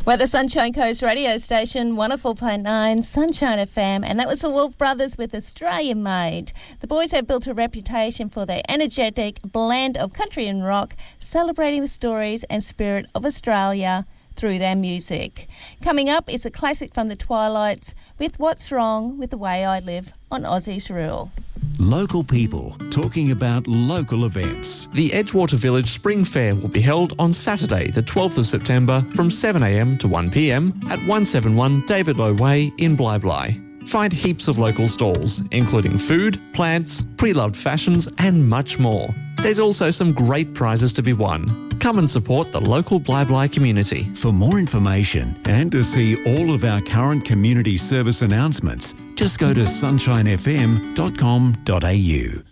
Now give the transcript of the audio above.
We're the Sunshine Coast radio station, 104.9 Sunshine FM, and that was the Wolf Brothers with Australian Made. The boys have built a reputation for their energetic blend of country and rock, celebrating the stories and spirit of Australia through their music. Coming up is a classic from the Twilights with What's Wrong with the Way I Live on Aussie's Rule. Local people talking about local events. The Edgewater Village Spring Fair will be held on Saturday, the 12th of September from 7am to 1pm at 171 David Low Way in Bly Bly. Find heaps of local stalls, including food, plants, pre-loved fashions and much more. There's also some great prizes to be won. Come and support the local Bly Bly community. For more information and to see all of our current community service announcements, just go to sunshinefm.com.au.